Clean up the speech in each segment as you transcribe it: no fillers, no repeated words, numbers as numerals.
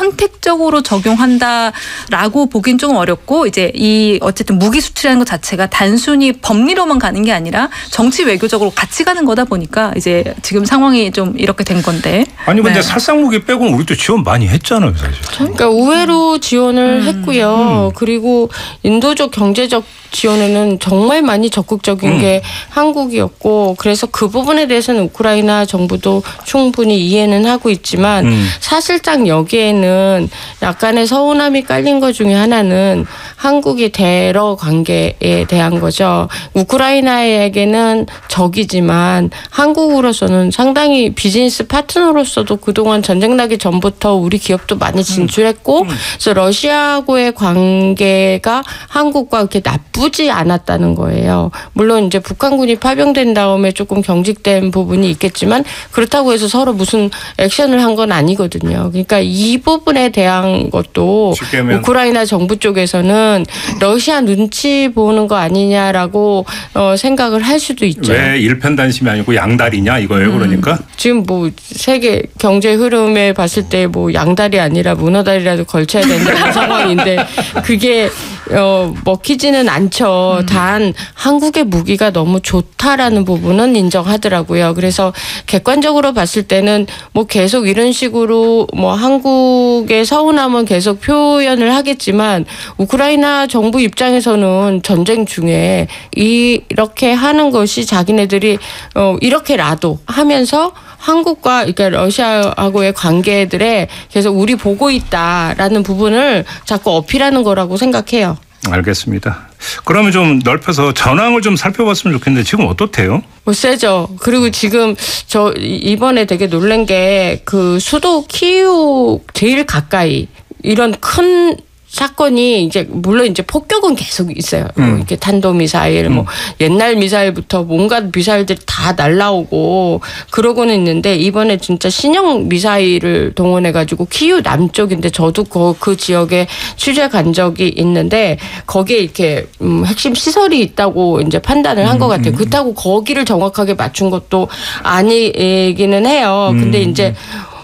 선택적으로 적용한다라고 보긴 조금 어렵고 이제 이 어쨌든 무기 수출이라는 것 자체가 단순히 법리로만 가는 게 아니라 정치 외교적으로 같이 가는 거다 보니까 이제 지금 상황이 좀 이렇게 된 건데. 아니 근데 살상 무기 빼고는 우리도 지원 많이 했잖아요, 사실. 그러니까 우회로 지원을 했고요. 그리고 인도적 경제적 지원에는 정말 많이 적극적인 게 한국이었고 그래서 그 부분에 대해서는 우크라이나 정부도 충분히 이해는 하고 있지만 사실상 여기에는 약간의 서운함이 깔린 것 중에 하나는 한국이 대러 관계에 대한 거죠. 우크라이나에게는 적이지만 한국으로서는 상당히 비즈니스 파트너로서도 그동안 전쟁 나기 전부터 우리 기업도 많이 진출했고 그래서 러시아하고의 관계가 한국과 그렇게 나쁘지 않았다는 거예요. 물론 이제 북한군이 파병된 다음에 조금 경직된 부분이 있겠지만 그렇다고 해서 서로 무슨 액션을 한 건 아니거든요. 그러니까 이 부분에 대한 것도 우크라이나 정부 쪽에서는 러시아 눈치 보는 거 아니냐라고 생각을 할 수도 있죠. 왜 일편단심이 아니고 양다리냐 이거예요. 그러니까 지금 뭐 세계 경제 흐름에 봤을 때 뭐 양다리 아니라 문어다리라도 걸쳐야 된다는 상황인데 그게 먹히지는 않죠. 단 한국의 무기가 너무 좋다라는 부분은 인정하더라고요. 그래서 객관적으로 봤을 때는 뭐 계속 이런 식으로 뭐 한국의 서운함은 계속 표현을 하겠지만 우크라이나 정부 입장에서는 전쟁 중에 이렇게 하는 것이 자기네들이 이렇게라도 하면서 한국과 그러니까 러시아하고의 관계들에 계속 우리 보고 있다라는 부분을 자꾸 어필하는 거라고 생각해요. 알겠습니다. 그러면 좀 넓혀서 전황을 좀 살펴봤으면 좋겠는데 지금 어떻대요? 뭐 세죠. 그리고 지금 저 이번에 되게 놀란 게 그 수도 키이우 제일 가까이 이런 큰 사건이 이제 물론 이제 폭격은 계속 있어요. 이렇게 탄도미사일 뭐 옛날 미사일부터 온갖 미사일들이 다 날라오고 그러고는 있는데 이번에 진짜 신형 미사일을 동원해가지고 키이우 남쪽인데 저도 그 지역에 취재 간 적이 있는데 거기에 이렇게 핵심 시설이 있다고 이제 판단을 한 것 같아요. 그렇다고 거기를 정확하게 맞춘 것도 아니기는 해요. 근데 이제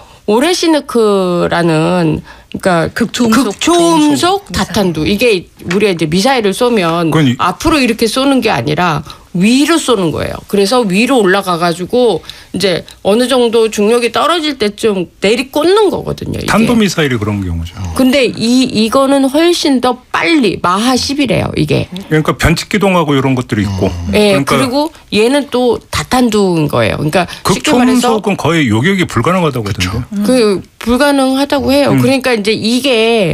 오레시느크라는 그러니까 극초음속 다탄두 이게 우리가 이제 미사일을 쏘면 앞으로 이렇게 쏘는 게 아니라 위로 쏘는 거예요. 그래서 위로 올라가 가지고 이제 어느 정도 중력이 떨어질 때쯤 내리꽂는 거거든요. 이게. 탄도미사일이 그런 경우죠. 근데 이거는 훨씬 더 빨리 마하 10이래요. 이게. 그러니까 변칙기동하고 이런 것들이 있고. 네, 그러니까 그리고 얘는 또 다탄두인 거예요. 그러니까 극초음속은 거의 요격이 불가능하다고 하던데. 그 불가능하다고 해요. 그러니까 이제 이게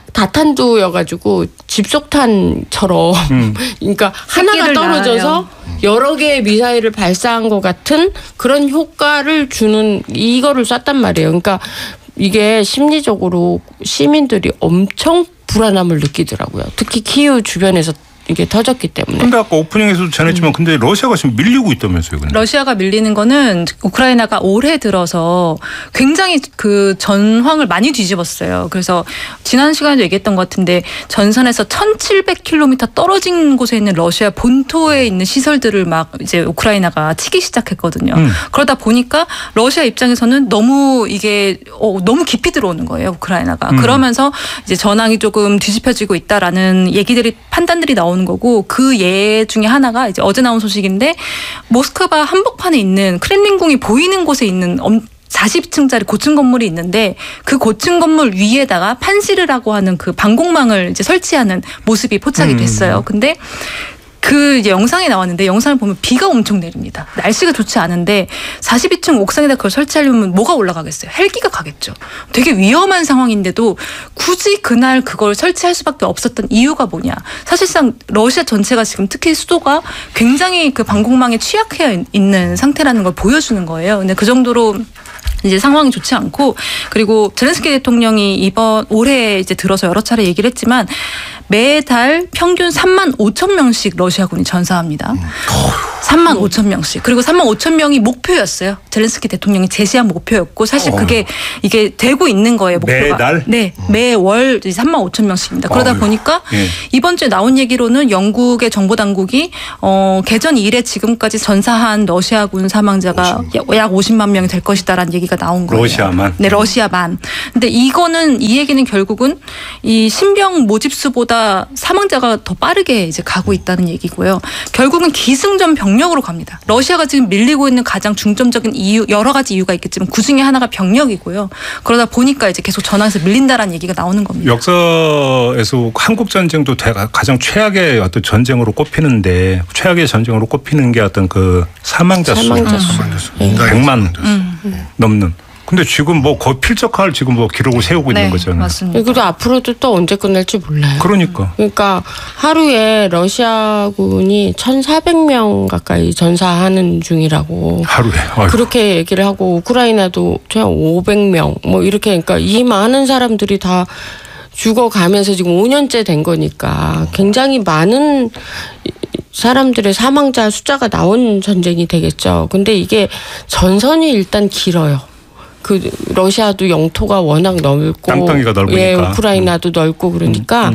다탄두여가지고 집속탄처럼 그러니까 하나가 떨어져서 여러 개의 미사일을 발사한 것 같은 그런 효과를 주는 이거를 쐈단 말이에요. 그러니까 이게 심리적으로 시민들이 엄청 불안함을 느끼더라고요. 특히 키이우 주변에서 이게 터졌기 때문에. 근데 아까 오프닝에서도 전했지만 근데 러시아가 지금 밀리고 있다면서요. 근데. 러시아가 밀리는 거는 우크라이나가 올해 들어서 굉장히 그 전황을 많이 뒤집었어요. 그래서 지난 시간에도 얘기했던 것 같은데 전선에서 1700km 떨어진 곳에 있는 러시아 본토에 있는 시설들을 막 이제 우크라이나가 치기 시작했거든요. 그러다 보니까 러시아 입장에서는 너무 이게 너무 깊이 들어오는 거예요. 우크라이나가. 그러면서 이제 전황이 조금 뒤집혀지고 있다라는 얘기들이 판단들이 나오는 거고 그 예 중에 하나가 이제 어제 나온 소식인데 모스크바 한복판에 있는 크렘린궁이 보이는 곳에 있는 40층짜리 고층 건물이 있는데 그 고층 건물 위에다가 판시르라고 하는 그 방공망을 이제 설치하는 모습이 포착이 됐어요. 근데 그 이제 영상이 나왔는데 영상을 보면 비가 엄청 내립니다. 날씨가 좋지 않은데 42층 옥상에다 그걸 설치하려면 뭐가 올라가겠어요? 헬기가 가겠죠. 되게 위험한 상황인데도 굳이 그날 그걸 설치할 수밖에 없었던 이유가 뭐냐. 사실상 러시아 전체가 지금 특히 수도가 굉장히 그 방공망에 취약해 있는 상태라는 걸 보여주는 거예요. 근데 그 정도로 이제 상황이 좋지 않고 그리고 젤렌스키 대통령이 올해 이제 들어서 여러 차례 얘기를 했지만 매달 평균 3만 5천 명씩 러시아군이 전사합니다. 3만 5천 명씩. 그리고 3만 5천 명이 목표였어요. 젤렌스키 대통령이 제시한 목표였고 사실 그게 이게 되고 있는 거예요. 목표가. 매달? 네. 매월 3만 5천 명씩입니다. 그러다 보니까 이번 주에 나온 얘기로는 영국의 정보당국이 개전 이래 지금까지 전사한 러시아군 사망자가 약 50만 명이 될 것이다라는 얘기가 나온 거예요. 러시아만? 네. 러시아만. 근데 이 얘기는 결국은 이 신병 모집수보다 사망자가 더 빠르게 이제 가고 있다는 얘기고요. 결국은 기승전 병력으로 갑니다. 러시아가 지금 밀리고 있는 가장 중점적인 이유 여러 가지 이유가 있겠지만 그중에 하나가 병력이고요. 그러다 보니까 이제 계속 전황에서 밀린다라는 얘기가 나오는 겁니다. 역사에서 한국 전쟁도 가장 최악의 어떤 전쟁으로 꼽히는데 최악의 전쟁으로 꼽히는 게 어떤 그 사망자 수 100만 넘는. 근데 지금 뭐 거의 필적할 지금 뭐 기록을 세우고 있는 거잖아요. 맞습니다. 그리고 앞으로도 또 언제 끝날지 몰라요. 그러니까 하루에 러시아군이 1,400명 가까이 전사하는 중이라고. 하루에. 그렇게 얘기를 하고 우크라이나도 500명 뭐 이렇게 그러니까 이 많은 사람들이 다 죽어가면서 지금 5년째 된 거니까 굉장히 많은 사람들의 사망자 숫자가 나온 전쟁이 되겠죠. 근데 이게 전선이 일단 길어요. 그 러시아도 영토가 워낙 넓고 땅덩이가 넓으니까. 예, 우크라이나도 넓고 그러니까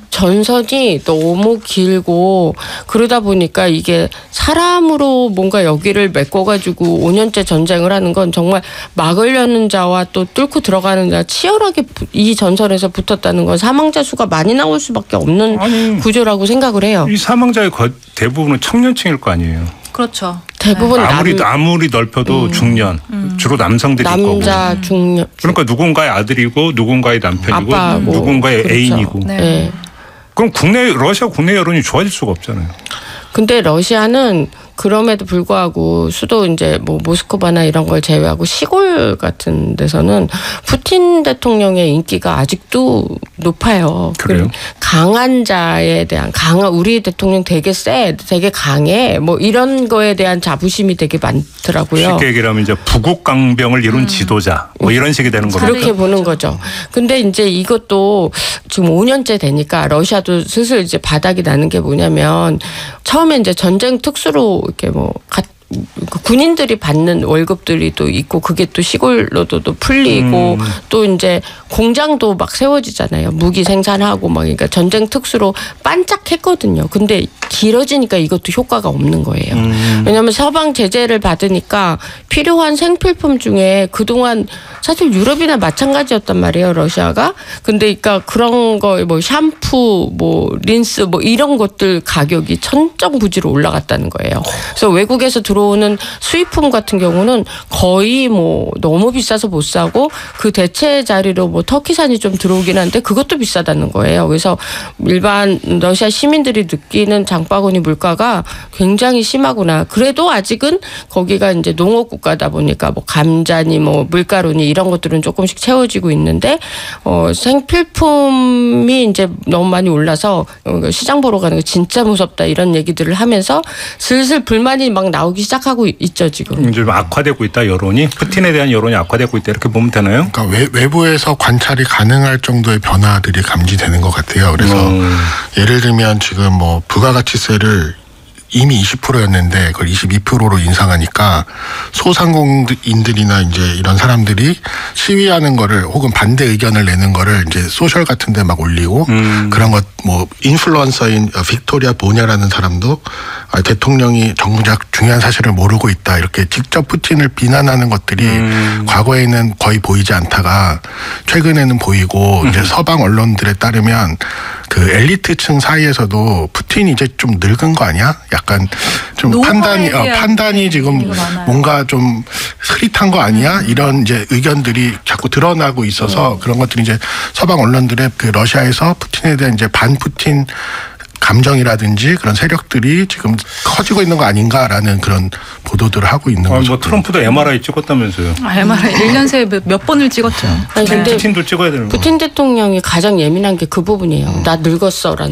전선이 너무 길고 그러다 보니까 이게 사람으로 뭔가 여기를 메꿔가지고 5년째 전쟁을 하는 건 정말 막으려는 자와 또 뚫고 들어가는 자 치열하게 이 전선에서 붙었다는 건 사망자 수가 많이 나올 수밖에 없는 구조라고 생각을 해요. 이 사망자의 대부분은 청년층일 거 아니에요. 그렇죠. 대부분 아무리 넓혀도 중년 주로 남성들일 거고 남자 중년 그러니까 누군가의 아들이고 누군가의 남편이고 아빠고, 누군가의 그렇죠. 애인이고 네. 그럼 러시아 국내 여론이 좋아질 수가 없잖아요. 근데 러시아는 그럼에도 불구하고 수도 이제 뭐 모스크바나 이런 걸 제외하고 시골 같은 데서는 푸틴 대통령의 인기가 아직도 높아요. 그래요? 강한 자에 대한 우리 대통령 되게 되게 강해 뭐 이런 거에 대한 자부심이 되게 많더라고요. 쉽게 얘기를 하면 이제 부국 강병을 이룬 지도자 뭐 이런 식이 되는 거죠. 그렇게 보는 거죠. 근데 이제 이것도 지금 5년째 되니까 러시아도 슬슬 이제 바닥이 나는 게 뭐냐면 처음에 이제 전쟁 특수로 이렇게 뭐 군인들이 받는 월급들이 또 있고 그게 또 시골로도 또 풀리고 또 이제 공장도 막 세워지잖아요. 무기 생산하고 막 그러니까 전쟁 특수로 반짝했거든요. 근데 길어지니까 이것도 효과가 없는 거예요. 왜냐하면 서방 제재를 받으니까 필요한 생필품 중에 그동안 사실 유럽이나 마찬가지였단 말이에요. 러시아가. 근데 그러니까 그런 거 뭐 샴푸 뭐 린스 뭐 이런 것들 가격이 천정부지로 올라갔다는 거예요. 그래서 외국에서 들어오는 수입품 같은 경우는 거의 뭐 너무 비싸서 못 사고 그 대체 자리로 뭐 터키산이 좀 들어오긴 한데 그것도 비싸다는 거예요. 그래서 일반 러시아 시민들이 느끼는 장바구니 물가가 굉장히 심하구나. 그래도 아직은 거기가 이제 농업 국가다 보니까 뭐 감자니 뭐 밀가루니 이런 것들은 조금씩 채워지고 있는데 생필품이 이제 너무 많이 올라서 시장 보러 가는 거 진짜 무섭다 이런 얘기들을 하면서 슬슬 불만이 막 나오기 시작하고 있죠 지금. 이제 악화되고 있다 여론이 푸틴에 대한 여론이 악화되고 있다 이렇게 보면 되나요? 그러니까 외부에서 관찰이 가능할 정도의 변화들이 감지되는 것 같아요. 그래서 예를 들면 지금 뭐 부가가치세를 이미 20%였는데 그걸 22%로 인상하니까 소상공인들이나 이제 이런 사람들이 시위하는 거를 혹은 반대 의견을 내는 거를 이제 소셜 같은 데 막 올리고 그런 것 뭐 인플루언서인 빅토리아 보냐라는 사람도 대통령이 정작 중요한 사실을 모르고 있다 이렇게 직접 푸틴을 비난하는 것들이 과거에는 거의 보이지 않다가 최근에는 보이고 이제 서방 언론들에 따르면 그 엘리트층 사이에서도 푸틴이 이제 좀 늙은 거 아니야? 약간 좀 판단이 지금 뭔가 좀 흐릿한 거 아니야? 이런 이제 의견들이 자꾸 드러나고 있어서 그런 것들이 이제 서방 언론들의 그 러시아에서 푸틴에 대한 이제 반푸틴 감정이라든지 그런 세력들이 지금 커지고 있는 거 아닌가라는 그런 보도들을 하고 있는 거죠. 뭐 트럼프도 MRI 찍었다면서요. MRI 1년 새에 몇 번을 찍었죠. 아니, 근데 푸틴도 찍어야 되는 거. 푸틴 대통령이 가장 예민한 게 그 부분이에요. 나 늙었어라는 부분.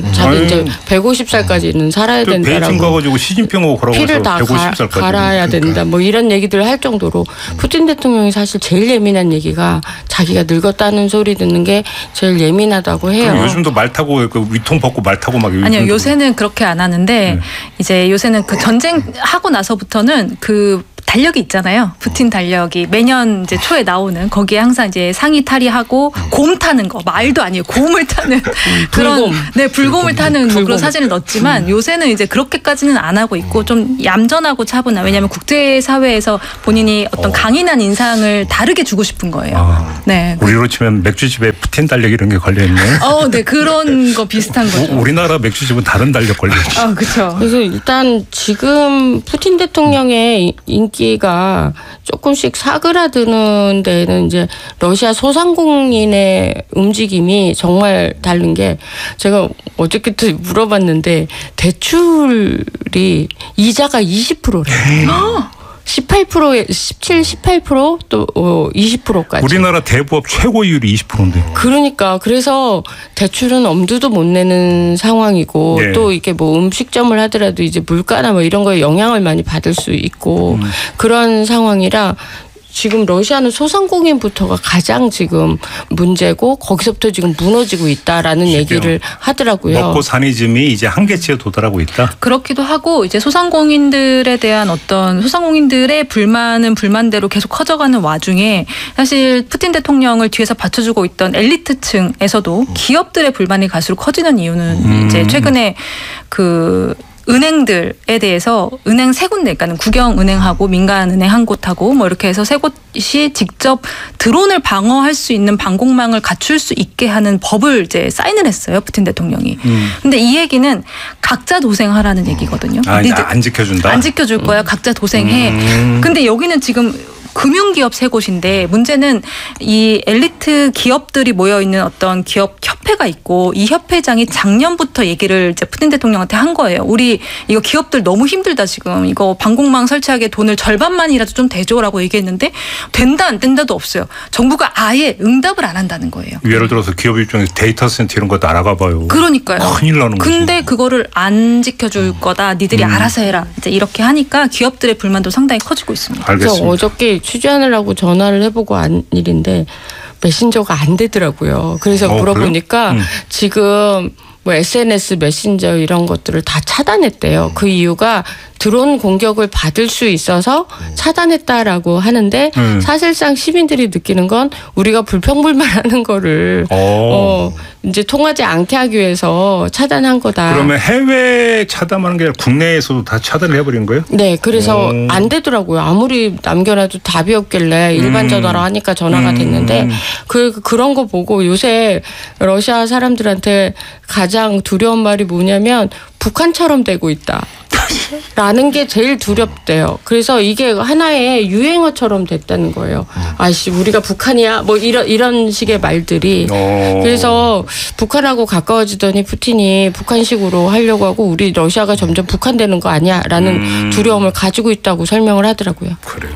자기 이제 150살까지는 살아야 된다라고. 베이징 가가지고 시진핑하고 걸어가서 피를 다 150살까지 갈아야 된다. 뭐 이런 얘기들 할 정도로 푸틴 대통령이 사실 제일 예민한 얘기가 자기가 늙었다는 소리 듣는 게 제일 예민하다고 해요. 요즘도 말 타고 그 위통 벗고 말 타고 막. 아니요, 요새는 그렇게 안 하는데 이제 요새는 그 전쟁하고 나서부터는 그 달력이 있잖아요. 푸틴 달력이 매년 이제 초에 나오는 거기에 항상 이제 상의 탈의하고 곰 타는 거 말도 아니에요. 곰을 타는 그런 불곰을 타는 뭐 그런 사진을 넣었지만 요새는 이제 그렇게까지는 안 하고 있고 좀 얌전하고 차분한 왜냐하면 국제 사회에서 본인이 어떤 강인한 인상을 다르게 주고 싶은 거예요. 네. 우리로 치면 맥주집에 푸틴 달력 이런 게 걸려 있네요. 네 그런 거 비슷한 거죠. 우리나라 맥주집은 다른 달력 걸려 있어요. 그렇죠. 그래서 일단 지금 푸틴 대통령의 인기가 조금씩 사그라드는 데는 이제 러시아 소상공인의 움직임이 정말 다른 게 제가 어저께도 물어봤는데 대출이 이자가 20%래요. 18%에 17, 18% 또 20%까지. 우리나라 대부업 최고이율이 20%인데. 그러니까 그래서 대출은 엄두도 못 내는 상황이고 네. 또 이게 뭐 음식점을 하더라도 이제 물가나 뭐 이런 거에 영향을 많이 받을 수 있고 그런 상황이라 지금 러시아는 소상공인부터가 가장 지금 문제고 거기서부터 지금 무너지고 있다라는 얘기를 하더라고요. 먹고 사니즘이 이제 한계치에 도달하고 있다. 그렇기도 하고 이제 소상공인들에 대한 어떤 소상공인들의 불만은 불만대로 계속 커져가는 와중에 사실 푸틴 대통령을 뒤에서 받쳐주고 있던 엘리트층에서도 기업들의 불만이 갈수록 커지는 이유는 이제 최근에 그 은행들에 대해서 은행 세 군데, 그러니까 국영은행하고 민간은행 한 곳하고 뭐 이렇게 해서 세 곳이 직접 드론을 방어할 수 있는 방공망을 갖출 수 있게 하는 법을 이제 사인을 했어요, 푸틴 대통령이. 근데 이 얘기는 각자 도생하라는 얘기거든요. 안 지켜준다? 안 지켜줄 거야. 각자 도생해. 근데 여기는 지금 금융기업 세 곳인데 문제는 이 엘리트 기업들이 모여있는 어떤 기업 협회가 있고 이 협회장이 작년부터 얘기를 이제 푸틴 대통령한테 한 거예요. 우리 이거 기업들 너무 힘들다 지금. 이거 방공망 설치하기에 돈을 절반만이라도 좀 대줘라고 얘기했는데 된다 안 된다도 없어요. 정부가 아예 응답을 안 한다는 거예요. 예를 들어서 기업 입장에서 데이터 센터 이런 것도 알아가 봐요. 그러니까요. 큰일 나는 거죠. 근데 그거를 안 지켜줄 거다. 니들이 알아서 해라. 이제 이렇게 하니까 기업들의 불만도 상당히 커지고 있습니다. 알겠습니다. 그래서 어저께 취재하느라고 전화를 해보고 한 일인데 메신저가 안 되더라고요. 그래서 물어보니까 지금 뭐 SNS 메신저 이런 것들을 다 차단했대요. 그 이유가 드론 공격을 받을 수 있어서 차단했다라고 하는데 사실상 시민들이 느끼는 건 우리가 불평불만하는 거를 이제 통하지 않게 하기 위해서 차단한 거다. 그러면 해외 차단하는 게 아니라 국내에서도 다 차단을 해버린 거예요? 네, 그래서 안 되더라고요. 아무리 남겨놔도 답이 없길래 일반 전화로 하니까 전화가 됐는데 그런 거 보고 요새 러시아 사람들한테 가장 두려운 말이 뭐냐면 북한처럼 되고 있다. 라는 게 제일 두렵대요. 그래서 이게 하나의 유행어처럼 됐다는 거예요. 아이씨, 우리가 북한이야? 뭐 이런 식의 말들이. 그래서 북한하고 가까워지더니 푸틴이 북한식으로 하려고 하고 우리 러시아가 점점 북한 되는 거 아니야? 라는 두려움을 가지고 있다고 설명을 하더라고요. 그래요.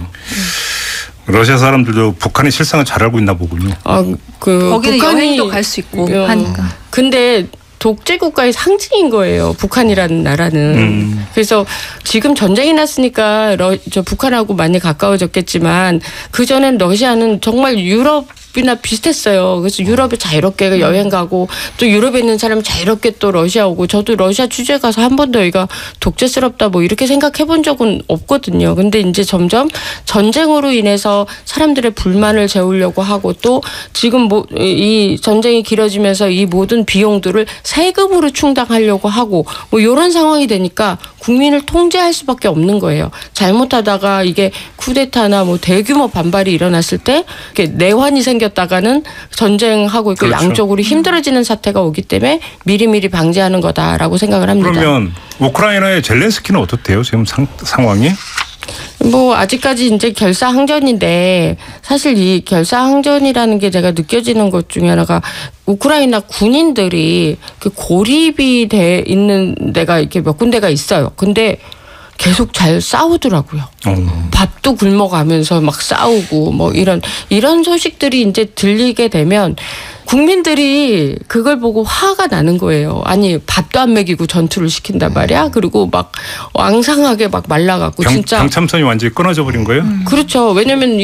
러시아 사람들도 북한의 실상을 잘 알고 있나 보군요. 거기는 여행도 갈 수 있고 하니까. 근데 독재 국가의 상징인 거예요. 북한이라는 나라는. 그래서 지금 전쟁이 났으니까 저 북한하고 많이 가까워졌겠지만 그전엔 러시아는 정말 유럽이나 비슷했어요. 그래서 유럽에 자유롭게 여행 가고 또 유럽에 있는 사람은 자유롭게 또 러시아 오고 저도 러시아 취재 가서 한 번도 여기가 독재스럽다 뭐 이렇게 생각해 본 적은 없거든요. 근데 이제 점점 전쟁으로 인해서 사람들의 불만을 재우려고 하고 또 지금 뭐 이 전쟁이 길어지면서 이 모든 비용들을 세금으로 충당하려고 하고 뭐 이런 상황이 되니까 국민을 통제할 수밖에 없는 거예요. 잘못하다가 이게 쿠데타나 뭐 대규모 반발이 일어났을 때 이렇게 내환이 생겼다가는 전쟁하고 있고 그렇죠. 양쪽으로 힘들어지는 사태가 오기 때문에 미리미리 방지하는 거다라고 생각을 합니다. 그러면 우크라이나의 젤렌스키는 어떻대요? 지금 상황이? 뭐 아직까지 이제 결사항전인데 사실 이 결사항전이라는 게 제가 느껴지는 것 중에 하나가 우크라이나 군인들이 그 고립이 돼 있는 데가 이렇게 몇 군데가 있어요. 근데 계속 잘 싸우더라고요. 밥도 굶어가면서 막 싸우고 뭐 이런 소식들이 이제 들리게 되면 국민들이 그걸 보고 화가 나는 거예요. 아니 밥도 안 먹이고 전투를 시킨단 말이야. 그리고 막 앙상하게 막 말라갖고 진짜 병참선이 완전히 끊어져 버린 거예요. 그렇죠. 왜냐면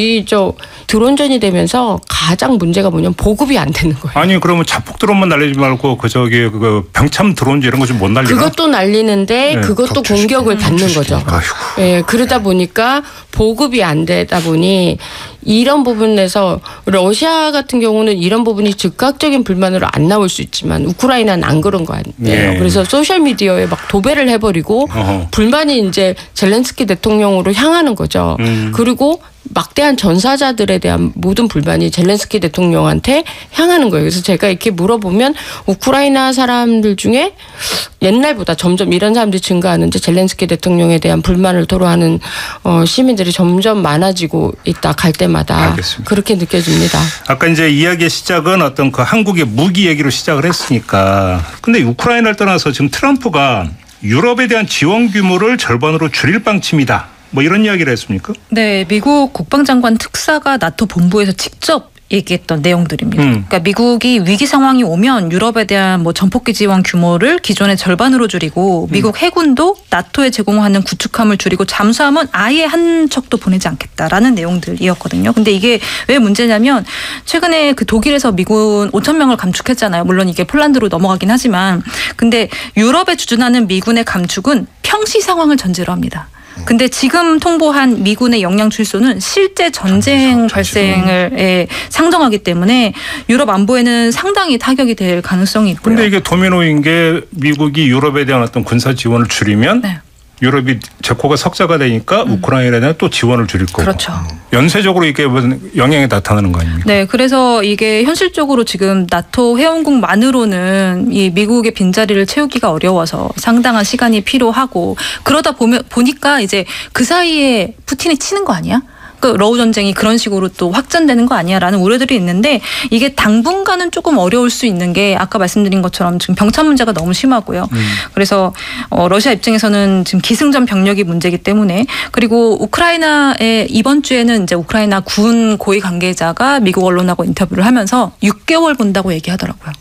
드론전이 되면서 가장 문제가 뭐냐면 보급이 안 되는 거예요. 아니 그러면 자폭 드론만 날리지 말고 그 병참 드론지 이런 거 좀 못 날리나? 그것도 날리는데 그것도 공격을 받는 거죠. 예, 그러다 보니까 보급이 안 되다 보니 이런 부분에서 러시아 같은 경우는 이런 부분이 즉각적인 불만으로 안 나올 수 있지만 우크라이나는 안 그런 거 아니에요. 그래서 소셜 미디어에 막 도배를 해버리고 불만이 이제 젤렌스키 대통령으로 향하는 거죠. 그리고 막대한 전사자들에 대한 모든 불만이 젤렌스키 대통령한테 향하는 거예요. 그래서 제가 이렇게 물어보면 우크라이나 사람들 중에 옛날보다 점점 이런 사람들이 증가하는데 젤렌스키 대통령에 대한 불만을 토로하는 시민들이 점점 많아지고 있다 갈 때마다 알겠습니다. 그렇게 느껴집니다. 아까 이제 이야기의 시작은 어떤 그 한국의 무기 얘기로 시작을 했으니까 근데 우크라이나를 떠나서 지금 트럼프가 유럽에 대한 지원 규모를 절반으로 줄일 방침이다. 뭐 이런 이야기를 했습니까? 네, 미국 국방장관 특사가 나토 본부에서 직접 얘기했던 내용들입니다. 그러니까 미국이 위기 상황이 오면 유럽에 대한 뭐 전폭기 지원 규모를 기존의 절반으로 줄이고 미국 해군도 나토에 제공하는 구축함을 줄이고 잠수함은 아예 한 척도 보내지 않겠다라는 내용들이었거든요. 근데 이게 왜 문제냐면 최근에 그 독일에서 미군 5,000명을 감축했잖아요. 물론 이게 폴란드로 넘어가긴 하지만 근데 유럽에 주둔하는 미군의 감축은 평시 상황을 전제로 합니다. 근데 지금 통보한 미군의 역량 출소는 실제 전쟁 발생을 상정하기 때문에 유럽 안보에는 상당히 타격이 될 가능성이 있고요. 그런데 이게 도미노인 게 미국이 유럽에 대한 어떤 군사 지원을 줄이면 네. 유럽이 제코가 석자가 되니까 우크라이나에 대한 또 지원을 줄일 거고. 그렇죠. 연쇄적으로 이게 영향이 나타나는 거 아닙니까? 네, 그래서 이게 현실적으로 지금 나토 회원국만으로는 이 미국의 빈자리를 채우기가 어려워서 상당한 시간이 필요하고 그러다 보니까 이제 그 사이에 푸틴이 치는 거 아니야? 그 러우 전쟁이 그런 식으로 또 확전되는 거 아니야라는 우려들이 있는데 이게 당분간은 조금 어려울 수 있는 게 아까 말씀드린 것처럼 지금 병참 문제가 너무 심하고요. 그래서 러시아 입장에서는 지금 기승전 병력이 문제이기 때문에 그리고 우크라이나에 이번 주에는 이제 우크라이나 군 고위 관계자가 미국 언론하고 인터뷰를 하면서 6개월 본다고 얘기하더라고요.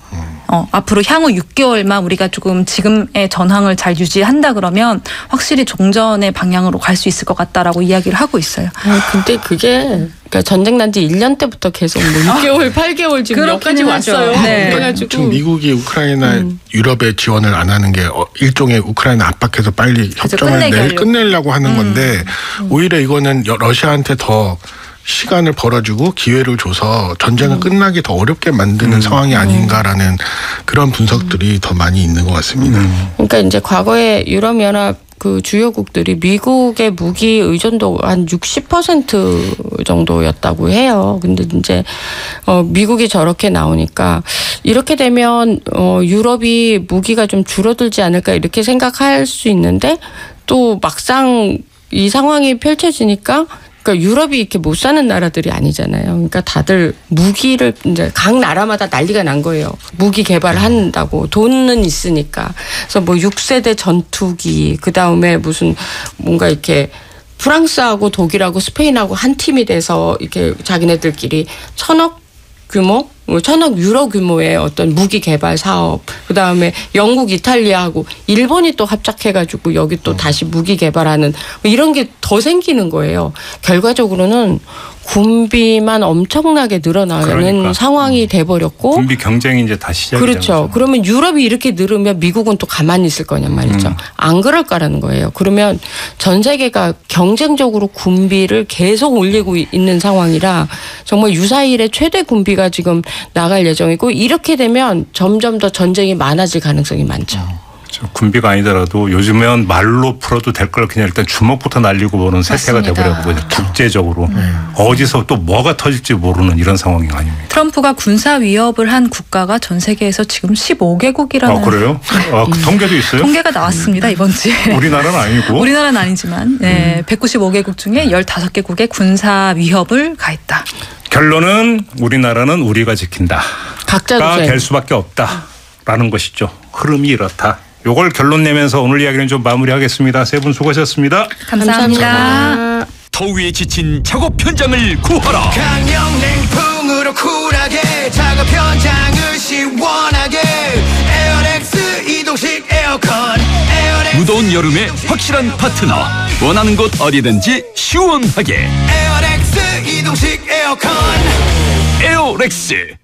앞으로 향후 6개월만 우리가 조금 지금의 전황을 잘 유지한다 그러면 확실히 종전의 방향으로 갈 수 있을 것 같다라고 이야기를 하고 있어요. 근데 그게 그러니까 전쟁 난 지 1년 때부터 계속 뭐 6개월, 8개월 지금 여기까지 왔어요. 네. 그래가지고 지금 미국이 우크라이나 유럽에 지원을 안 하는 게 일종의 우크라이나 압박해서 빨리 협정을 끝내려고 하는 건데 오히려 이거는 러시아한테 더 시간을 벌어주고 기회를 줘서 전쟁을 끝나기 더 어렵게 만드는 상황이 아닌가라는 그런 분석들이 더 많이 있는 것 같습니다. 그러니까 이제 과거에 유럽연합 그 주요국들이 미국의 무기 의존도가 한 60% 정도였다고 해요. 근데 이제 미국이 저렇게 나오니까 이렇게 되면 유럽이 무기가 좀 줄어들지 않을까 이렇게 생각할 수 있는데 또 막상 이 상황이 펼쳐지니까 그러니까 유럽이 이렇게 못 사는 나라들이 아니잖아요. 그러니까 다들 무기를 이제 각 나라마다 난리가 난 거예요. 무기 개발한다고 돈은 있으니까. 그래서 뭐 6세대 전투기 그다음에 무슨 뭔가 이렇게 프랑스하고 독일하고 스페인하고 한 팀이 돼서 이렇게 자기네들끼리 1,000억 규모 1,000억 유로 규모의 어떤 무기 개발 사업, 그 다음에 영국, 이탈리아하고 일본이 또 합작해가지고 여기 또 다시 무기 개발하는 이런 게 더 생기는 거예요. 결과적으로는 군비만 엄청나게 늘어나는 상황이 돼버렸고 군비 경쟁이 이제 다시 시작이 그렇죠. 그러면 유럽이 이렇게 늘으면 미국은 또 가만히 있을 거냔 말이죠. 안 그럴까라는 거예요. 그러면 전 세계가 경쟁적으로 군비를 계속 올리고 있는 상황이라 정말 유사일의 최대 군비가 지금 나갈 예정이고 이렇게 되면 점점 더 전쟁이 많아질 가능성이 많죠. 군비가 아니더라도 요즘엔 말로 풀어도 될 걸 그냥 일단 주먹부터 날리고 보는 세태가 돼버렸고 국제적으로 어디서 또 뭐가 터질지 모르는 이런 상황이 아닙니다. 트럼프가 군사 위협을 한 국가가 전 세계에서 지금 15개국이라는. 아 그래요? 그 통계도 있어요? 통계가 나왔습니다 이번 주에. 우리나라는 아니고. 우리나라는 아니지만 195개국 중에 15개국의 군사 위협을 가했다. 결론은 우리나라는 우리가 지킨다. 각자가 될 수밖에 없다라는 것이죠. 흐름이 이렇다. 요걸 결론 내면서 오늘 이야기는 좀 마무리하겠습니다. 세 분 수고하셨습니다. 감사합니다. 더위에 지친 작업 현장을 구하라. 강력 냉풍으로 쿨하게 작업 현장을 뜨거운 여름에 확실한 파트너. 원하는 곳 어디든지 시원하게. 에어렉스 이동식 에어컨. 에어렉스.